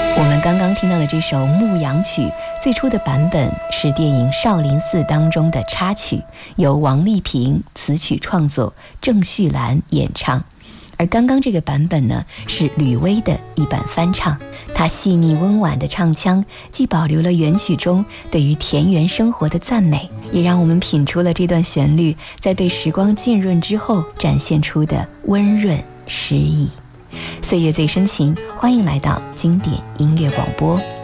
我们刚刚听到的这首《牧羊曲》，最初的版本是电影《少林寺》当中的插曲，由王丽萍词曲创作，郑绪岚演唱。而刚刚这个版本呢，是吕薇的一版翻唱。她细腻温婉的唱腔，既保留了原曲中对于田园生活的赞美，也让我们品出了这段旋律在被时光浸润之后展现出的温润诗意。岁月最深情，欢迎来到经典音乐广播。